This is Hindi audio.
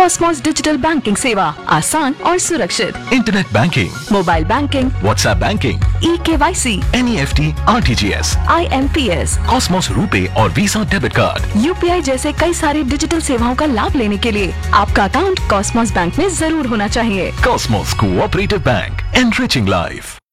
कॉस्मोस डिजिटल बैंकिंग सेवा आसान और सुरक्षित। Internet banking, mobile banking, WhatsApp banking, eKYC, NEFT, RTGS, IMPS, Cosmos RuPay और वीजा डेबिट कार्ड, UPI जैसे कई सारी डिजिटल सेवाओं का लाभ लेने के लिए आपका अकाउंट कॉस्मोस बैंक में जरूर होना चाहिए। Cosmos cooperative bank, enriching life.